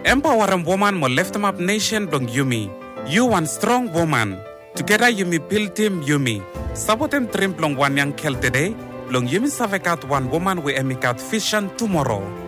Empower a woman mo lift up nation blong Yumi. You one strong woman. Together Yumi build team Yumi. Sabotem trim blong one young kel today. Blong Yumi savekat one woman we emikat vision tomorrow.